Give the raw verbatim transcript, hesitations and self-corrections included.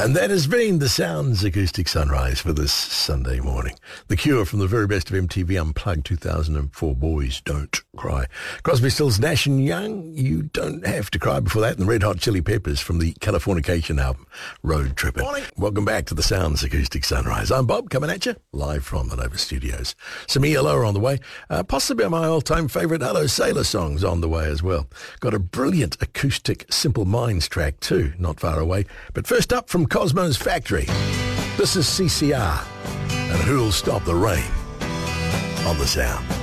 And that has been the Sounds Acoustic Sunrise for this Sunday morning. The Cure from the very best of M T V Unplugged two thousand four, Boys Don't Cry. Crosby, Stills, Nash and Young, You Don't Have to Cry before that, and the Red Hot Chili Peppers from the Californication album, Road Trippin'. Morning. Welcome back to the Sounds Acoustic Sunrise. I'm Bob, coming at you live from the Nova Studios. Some E L O on the way, uh, possibly my all-time favourite Hello Sailor songs on the way as well. Got a brilliant acoustic Simple Minds track too, not far away. But first up from Cosmo's Factory, this is C C R and Who'll Stop the Rain on the Sound.